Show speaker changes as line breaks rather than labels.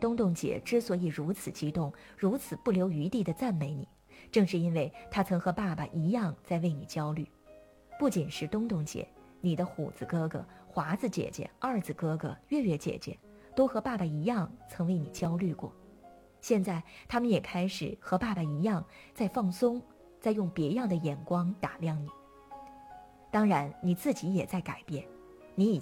东东姐之所以如此激动，如此不留余地地赞美你，正是因为她曾和爸爸一样在为你焦虑。不仅是东东姐，你的虎子哥哥、华子姐姐、二子哥哥、月月姐姐，都和爸爸一样曾为你焦虑过。现在他们也开始和爸爸一样，在放松，在用别样的眼光打量你。当然，你自己也在改变。